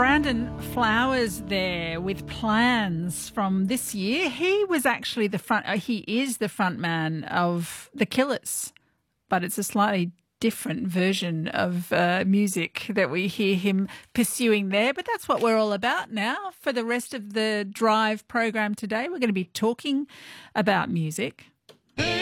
Brandon Flowers there with Plans from this year. He was actually he is the front man of The Killers, but it's a slightly different version of music that we hear him pursuing there. But that's what we're all about now. For the rest of the Drive program today, we're going to be talking about music.